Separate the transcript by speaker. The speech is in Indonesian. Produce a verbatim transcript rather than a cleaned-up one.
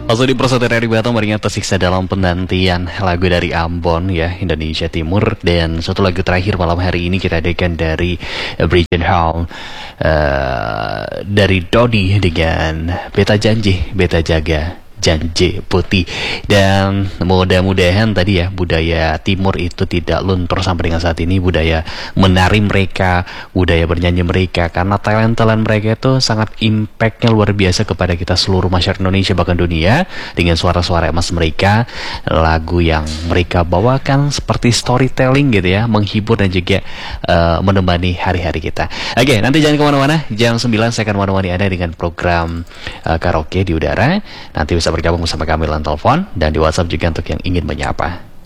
Speaker 1: Langsung di Prasetya dari Batam beringat tersiksa dalam penantian lagu dari Ambon ya, Indonesia Timur. Dan satu lagu terakhir malam hari ini kita hadirkan dari Bridget Hall uh, dari Dodi dengan Beta Janji, Beta Jaga Janji Putih. Dan mudah-mudahan tadi ya budaya timur itu tidak luntur sampai dengan saat ini, budaya menari mereka, budaya bernyanyi mereka, karena talent-talent mereka itu sangat impactnya luar biasa kepada kita seluruh masyarakat Indonesia bahkan dunia, dengan suara-suara emas mereka, lagu yang mereka bawakan seperti storytelling gitu ya, menghibur dan juga uh, menemani hari-hari kita. Oke, nanti jangan kemana-mana, jam sembilan saya akan menemani Anda dengan program uh, karaoke di udara. Nanti bisa bergabung bersama kami lewat telepon dan di WhatsApp juga untuk yang ingin menyapa.